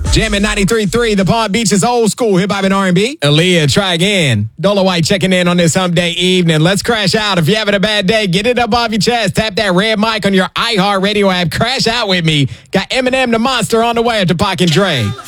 Jamming 93.3, the Palm Beach's old school hip-hop and R&B. Aaliyah, try again. Dola White checking in on this hump day evening. Let's crash out. If you're having a bad day, get it up off your chest. Tap that red mic on your iHeartRadio app. Crash out with me. Got Eminem the Monster on the way to Pac and Dre.